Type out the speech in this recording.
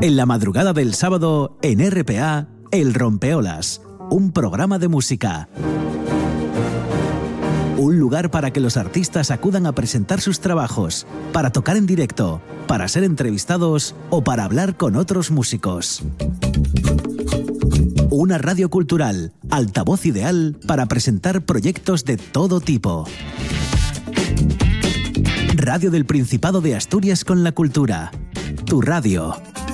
En la madrugada del sábado, en RPA, El Rompeolas, un programa de música. Un lugar para que los artistas acudan a presentar sus trabajos, para tocar en directo, para ser entrevistados o para hablar con otros músicos. Una radio cultural, altavoz ideal para presentar proyectos de todo tipo. Radio del Principado de Asturias con la cultura. Tu radio.